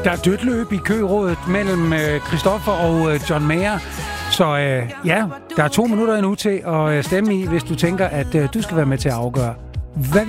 Der er dødt løb i kørådet mellem Christoffer og John Mayer. Så ja, der er 2 minutter endnu til at stemme i, hvis du tænker, at du skal være med til at afgøre. Hvad